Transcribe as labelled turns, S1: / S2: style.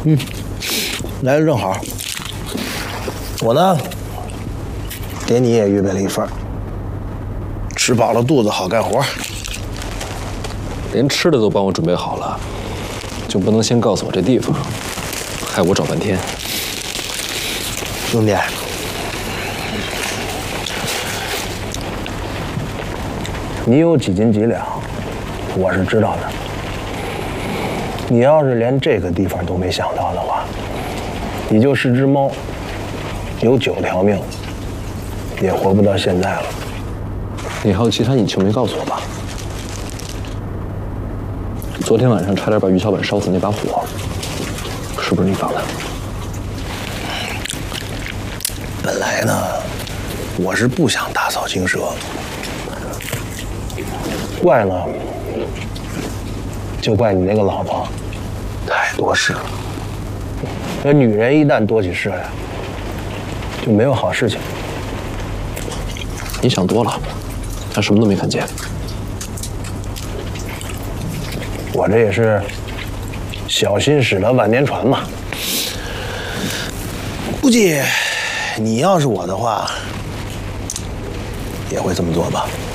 S1: 来的正好。我呢，给你也预备了一份，吃饱了肚子好干活。
S2: 连吃的都帮我准备好了，就不能先告诉我这地方，害我找半天。
S1: 兄弟，你有几斤几两，我是知道的。你要是连这个地方都没想到的话，你就是只猫，有9条命，也活不到现在了。
S2: 你还有其他隐情没告诉我吧？昨天晚上差点把于小板烧死那把火，是不是你放的？
S1: 本来呢，我是不想打草惊蛇，怪呢，就怪你那个老婆太多事了。这女人一旦多起事来，就没有好事情。
S2: 你想多了，他什么都没看见。
S1: 我这也是小心驶得万年船嘛。估计你要是我的话，也会这么做吧。